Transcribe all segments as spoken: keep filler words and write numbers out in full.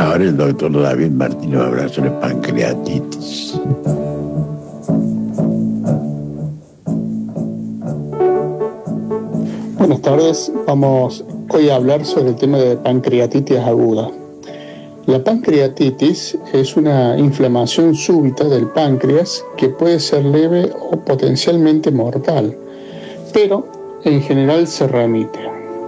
Ahora el doctor David Martínez va a hablar sobre pancreatitis. Buenas tardes, vamos hoy a hablar sobre el tema de pancreatitis aguda. La pancreatitis es una inflamación súbita del páncreas que puede ser leve o potencialmente mortal, pero en general se remite.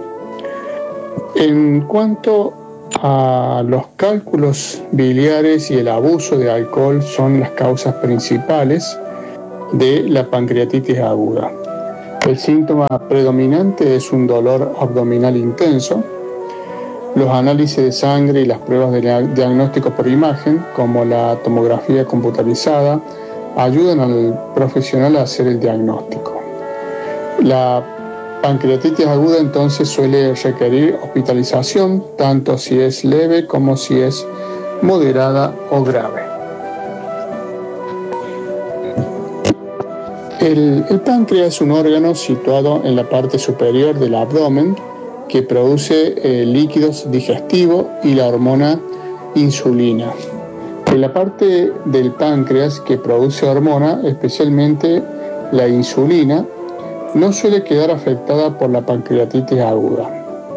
En cuanto a los cálculos biliares y el abuso de alcohol son las causas principales de la pancreatitis aguda. El síntoma predominante es un dolor abdominal intenso. Los análisis de sangre y las pruebas de diagnóstico por imagen, como la tomografía computarizada, ayudan al profesional a hacer el diagnóstico. La pancreatitis aguda entonces suele requerir hospitalización, tanto si es leve como si es moderada o grave. El, el páncreas es un órgano situado en la parte superior del abdomen que produce eh, líquidos digestivos y la hormona insulina. En la parte del páncreas que produce hormona, especialmente la insulina, no suele quedar afectada por la pancreatitis aguda.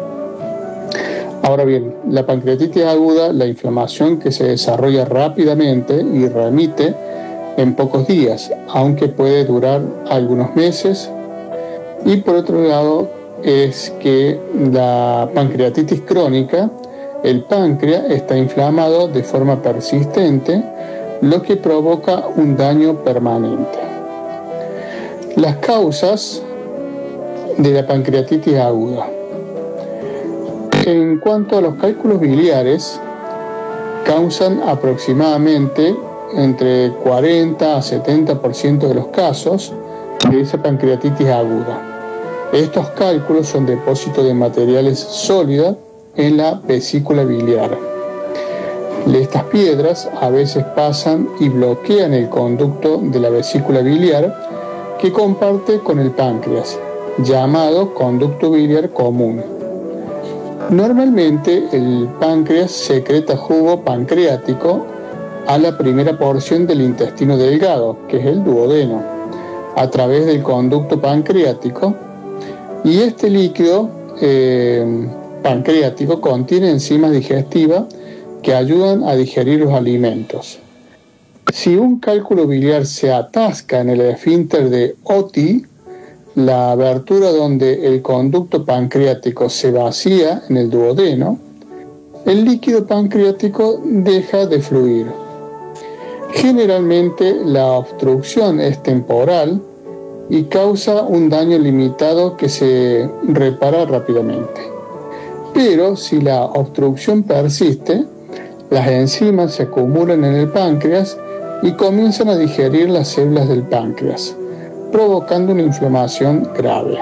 Ahora bien, la pancreatitis aguda, la inflamación que se desarrolla rápidamente y remite en pocos días, aunque puede durar algunos meses. Y por otro lado, es que la pancreatitis crónica, el páncreas está inflamado de forma persistente, lo que provoca un daño permanente. Las causas de la pancreatitis aguda. En cuanto a los cálculos biliares, causan aproximadamente entre cuarenta a setenta por ciento de los casos de esa pancreatitis aguda. Estos cálculos son depósitos de materiales sólidos en la vesícula biliar. Estas piedras a veces pasan y bloquean el conducto de la vesícula biliar que comparte con el páncreas, llamado conducto biliar común. Normalmente el páncreas secreta jugo pancreático a la primera porción del intestino delgado, que es el duodeno, a través del conducto pancreático, y este líquido eh, pancreático contiene enzimas digestivas que ayudan a digerir los alimentos. Si un cálculo biliar se atasca en el esfínter de Oti, la abertura donde el conducto pancreático se vacía en el duodeno, el líquido pancreático deja de fluir. Generalmente la obstrucción es temporal y causa un daño limitado que se repara rápidamente. Pero si la obstrucción persiste, las enzimas se acumulan en el páncreas y comienzan a digerir las células del páncreas, provocando una inflamación grave.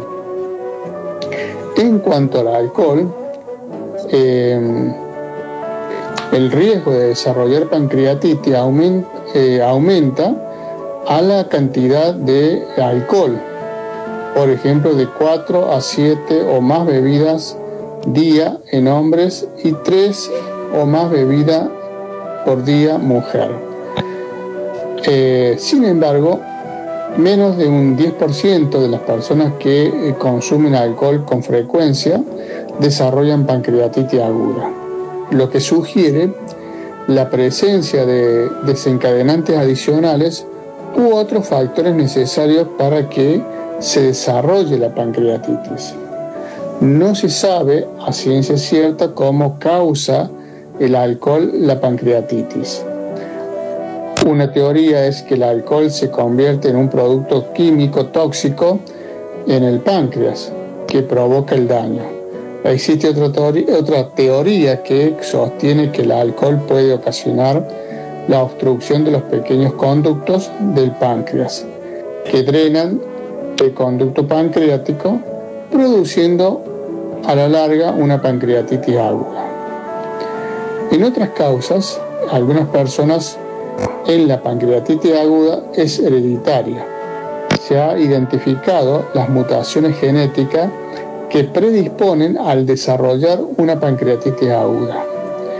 En cuanto al alcohol, eh, el riesgo de desarrollar pancreatitis aumenta, eh, aumenta a la cantidad de alcohol, por ejemplo de cuatro a siete o más bebidas día en hombres y tres o más bebidas por día mujer. Eh, sin embargo, menos de un diez por ciento de las personas que eh, consumen alcohol con frecuencia desarrollan pancreatitis aguda, lo que sugiere la presencia de desencadenantes adicionales u otros factores necesarios para que se desarrolle la pancreatitis. No se sabe a ciencia cierta cómo causa el alcohol la pancreatitis. Una teoría es que el alcohol se convierte en un producto químico tóxico en el páncreas que provoca el daño. Existe otra teoría, otra teoría que sostiene que el alcohol puede ocasionar la obstrucción de los pequeños conductos del páncreas que drenan el conducto pancreático, produciendo a la larga una pancreatitis aguda. En otras causas, algunas personas en la pancreatitis aguda es hereditaria. Se ha identificado las mutaciones genéticas que predisponen al desarrollar una pancreatitis aguda.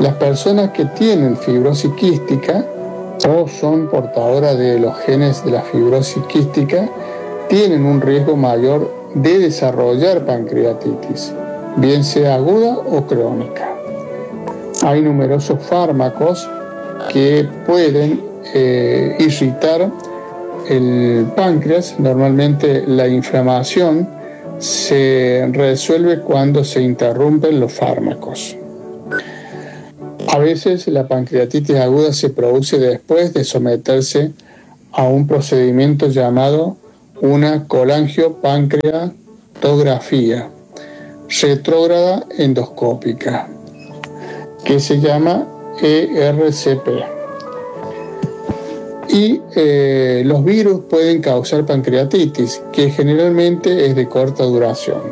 Las personas que tienen fibrosis quística o son portadoras de los genes de la fibrosis quística tienen un riesgo mayor de desarrollar pancreatitis, bien sea aguda o crónica. Hay numerosos fármacos que pueden eh, irritar el páncreas. Normalmente la inflamación se resuelve cuando se interrumpen los fármacos. A veces la pancreatitis aguda se produce después de someterse a un procedimiento llamado una colangiopancreatografía retrógrada endoscópica, que se llama E R C P. Y eh, los virus pueden causar pancreatitis, que generalmente es de corta duración.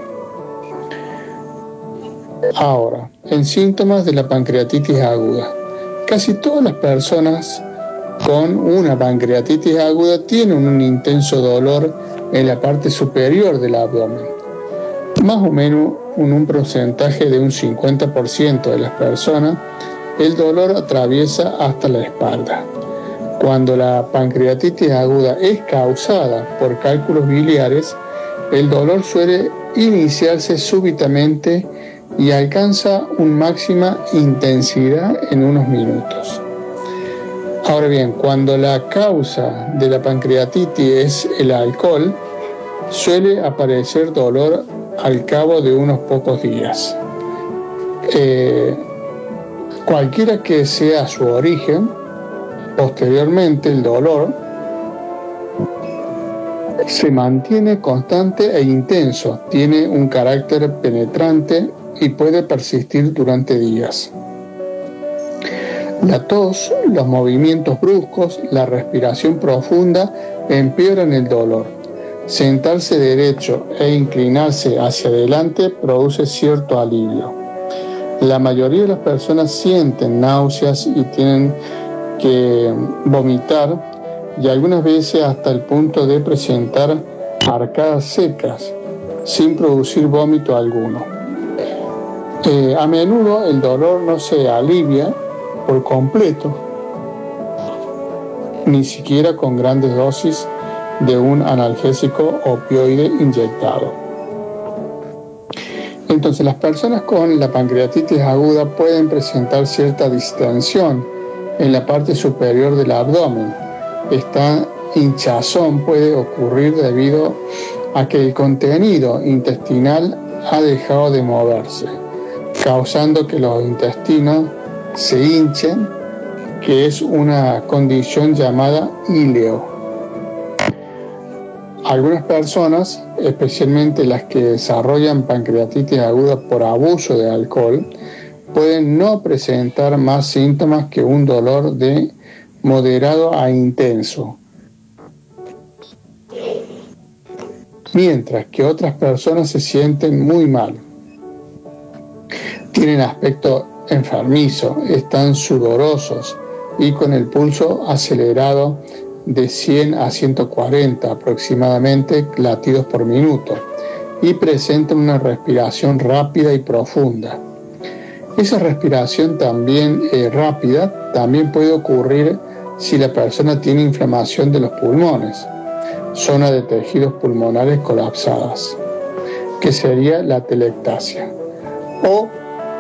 Ahora, en síntomas de la pancreatitis aguda. Casi todas las personas con una pancreatitis aguda tienen un intenso dolor en la parte superior del abdomen. Más o menos en un porcentaje de un cincuenta por ciento de las personas, el dolor atraviesa hasta la espalda. Cuando la pancreatitis aguda es causada por cálculos biliares, el dolor suele iniciarse súbitamente y alcanza una máxima intensidad en unos minutos. Ahora bien, cuando la causa de la pancreatitis es el alcohol, suele aparecer dolor al cabo de unos pocos días. Eh, cualquiera que sea su origen, posteriormente el dolor se mantiene constante e intenso, tiene un carácter penetrante y puede persistir durante días. La tos, los movimientos bruscos, la respiración profunda empeoran el dolor. Sentarse derecho e inclinarse hacia adelante produce cierto alivio. La mayoría de las personas sienten náuseas y tienen que vomitar, y algunas veces hasta el punto de presentar arcadas secas sin producir vómito alguno. Eh, a menudo el dolor no se alivia por completo, ni siquiera con grandes dosis de un analgésico opioide inyectado. Entonces, las personas con la pancreatitis aguda pueden presentar cierta distensión en la parte superior del abdomen. Esta hinchazón puede ocurrir debido a que el contenido intestinal ha dejado de moverse, causando que los intestinos se hinchen, que es una condición llamada íleo. Algunas personas, especialmente las que desarrollan pancreatitis aguda por abuso de alcohol, pueden no presentar más síntomas que un dolor de moderado a intenso, mientras que otras personas se sienten muy mal. Tienen aspecto enfermizo, están sudorosos y con el pulso acelerado de cien a ciento cuarenta aproximadamente latidos por minuto y presentan una respiración rápida y profunda. Esa respiración también eh, rápida también puede ocurrir si la persona tiene inflamación de los pulmones, zona de tejidos pulmonares colapsadas, que sería la telectasia, o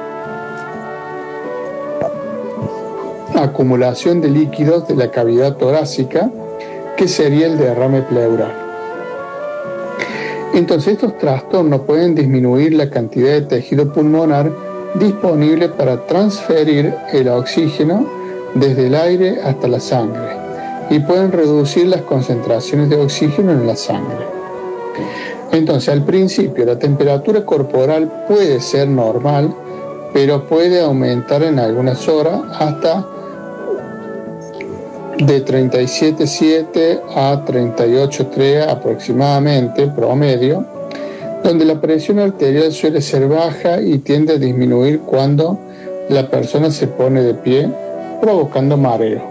acumulación de líquidos de la cavidad torácica, que sería el derrame pleural. Entonces, estos trastornos pueden disminuir la cantidad de tejido pulmonar disponible para transferir el oxígeno desde el aire hasta la sangre y pueden reducir las concentraciones de oxígeno en la sangre. Entonces, al principio, la temperatura corporal puede ser normal, pero puede aumentar en algunas horas hasta de treinta y siete punto siete a treinta y ocho punto tres aproximadamente, promedio, donde la presión arterial suele ser baja y tiende a disminuir cuando la persona se pone de pie, provocando mareo.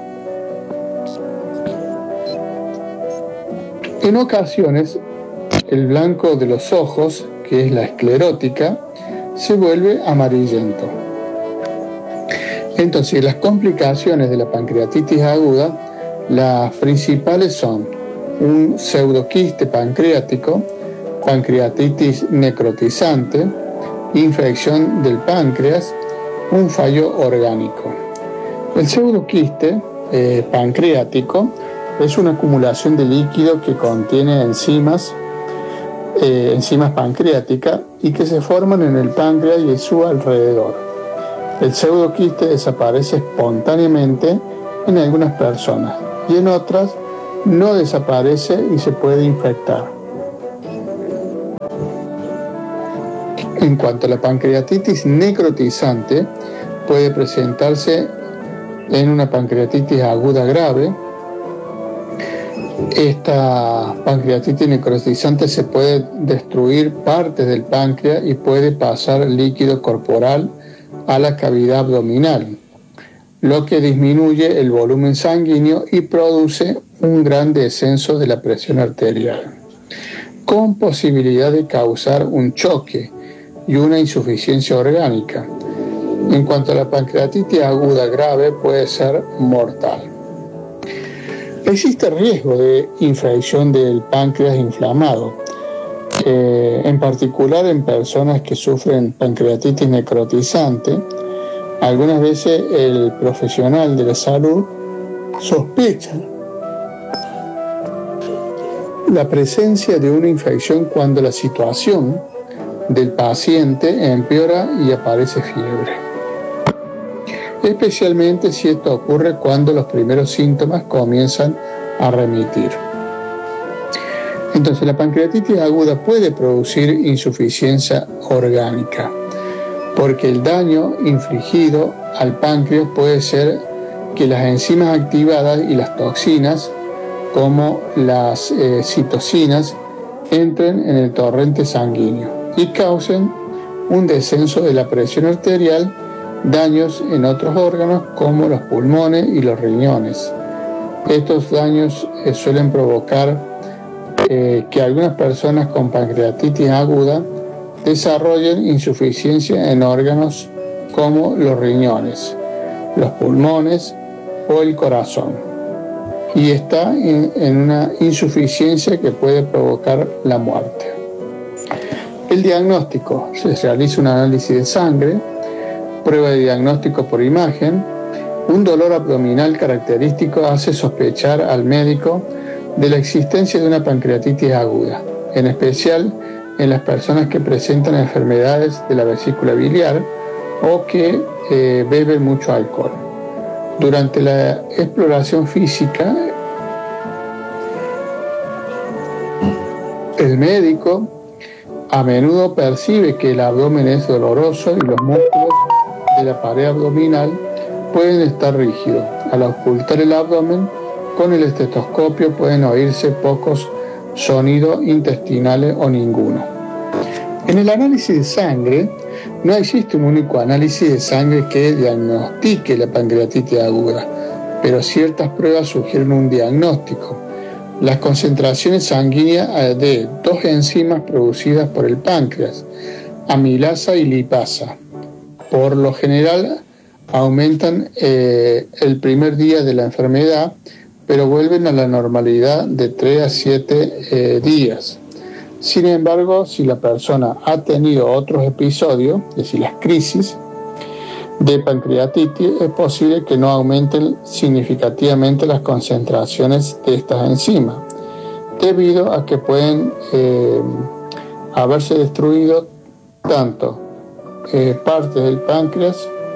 En ocasiones, el blanco de los ojos, que es la esclerótica, se vuelve amarillento. Entonces, las complicaciones de la pancreatitis aguda, las principales son un pseudoquiste pancreático, pancreatitis necrotizante, infección del páncreas, un fallo orgánico. El pseudoquiste eh, pancreático es una acumulación de líquido que contiene enzimas, eh, enzimas pancreáticas y que se forman en el páncreas y en su alrededor. El pseudoquiste desaparece espontáneamente en algunas personas y en otras no desaparece y se puede infectar. En cuanto a la pancreatitis necrotizante, puede presentarse en una pancreatitis aguda grave. Esta pancreatitis necrotizante se puede destruir partes del páncreas y puede pasar líquido corporal a la cavidad abdominal, lo que disminuye el volumen sanguíneo y produce un gran descenso de la presión arterial, con posibilidad de causar un choque y una insuficiencia orgánica. En cuanto a la pancreatitis aguda grave, puede ser mortal. Existe riesgo de infección del páncreas inflamado, eh, en particular en personas que sufren pancreatitis necrotizante. Algunas veces el profesional de la salud sospecha la presencia de una infección cuando la situación del paciente empeora y aparece fiebre, especialmente si esto ocurre cuando los primeros síntomas comienzan a remitir. Entonces, la pancreatitis aguda puede producir insuficiencia orgánica, porque el daño infligido al páncreas puede ser que las enzimas activadas y las toxinas, como las eh, citocinas, entren en el torrente sanguíneo y causen un descenso de la presión arterial, daños en otros órganos como los pulmones y los riñones. Estos daños eh, suelen provocar eh, que algunas personas con pancreatitis aguda desarrollen insuficiencia en órganos como los riñones, los pulmones o el corazón, y está en, en una insuficiencia que puede provocar la muerte. El diagnóstico: se realiza un análisis de sangre, prueba de diagnóstico por imagen. Un dolor abdominal característico hace sospechar al médico de la existencia de una pancreatitis aguda, en especial en las personas que presentan enfermedades de la vesícula biliar o que eh, beben mucho alcohol. Durante la exploración física, el médico a menudo percibe que el abdomen es doloroso y los músculos de la pared abdominal pueden estar rígidos. Al ocultar el abdomen con el estetoscopio pueden oírse pocos sonidos intestinales o ninguno. En el análisis de sangre no existe un único análisis de sangre que diagnostique la pancreatitis aguda, pero ciertas pruebas sugieren un diagnóstico. Las concentraciones sanguíneas de dos enzimas producidas por el páncreas, amilasa y lipasa, por lo general aumentan eh, el primer día de la enfermedad, pero vuelven a la normalidad de tres a siete eh, días. Sin embargo, si la persona ha tenido otros episodios, es decir, las crisis de pancreatitis, es posible que no aumenten significativamente las concentraciones de estas enzimas, debido a que pueden eh, haberse destruido tanto eh, partes del páncreas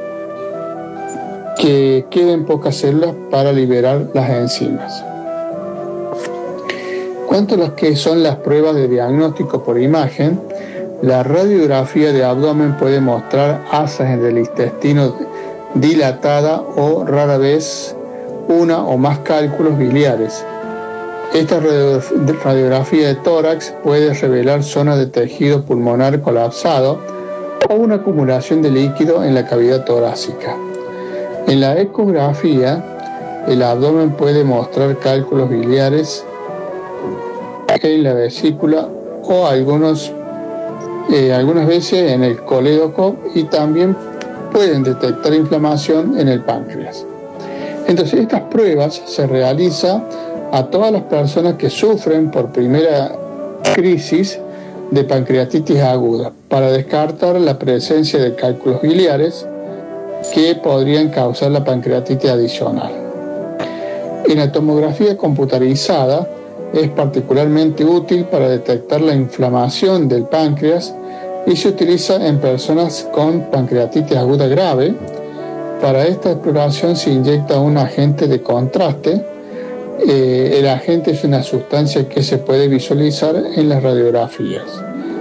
que queden pocas células para liberar las enzimas. Cuanto a las que son las pruebas de diagnóstico por imagen, la radiografía de abdomen puede mostrar asas del intestino dilatada o rara vez una o más cálculos biliares. Esta radiografía de tórax puede revelar zonas de tejido pulmonar colapsado o una acumulación de líquido en la cavidad torácica. En la ecografía, el abdomen puede mostrar cálculos biliares en la vesícula o algunos, eh, algunas veces en el colédoco, y también pueden detectar inflamación en el páncreas. Entonces, estas pruebas se realizan a todas las personas que sufren por primera crisis de pancreatitis aguda para descartar la presencia de cálculos biliares que podrían causar la pancreatitis adicional. En la tomografía computarizada es particularmente útil para detectar la inflamación del páncreas y se utiliza en personas con pancreatitis aguda grave. Para esta exploración se inyecta un agente de contraste. Eh, el agente es una sustancia que se puede visualizar en las radiografías.